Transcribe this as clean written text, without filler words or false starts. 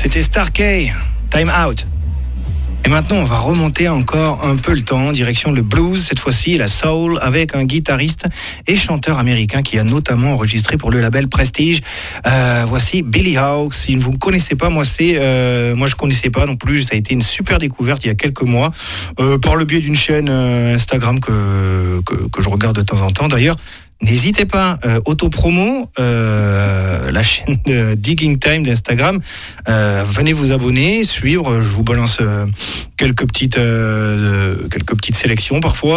C'était Starkey, Time Out. Et maintenant, on va remonter encore un peu le temps, direction le blues, cette fois-ci la soul, avec un guitariste et chanteur américain qui a notamment enregistré pour le label Prestige. Voici Billy Hawkes. Si vous ne connaissez pas, moi je connaissais pas non plus. Ça a été une super découverte il y a quelques mois, par le biais d'une chaîne Instagram que je regarde de temps en temps. D'ailleurs, n'hésitez pas, autopromo, la chaîne Digging Time d'Instagram. Venez vous abonner, suivre. Je vous balance quelques petites sélections parfois.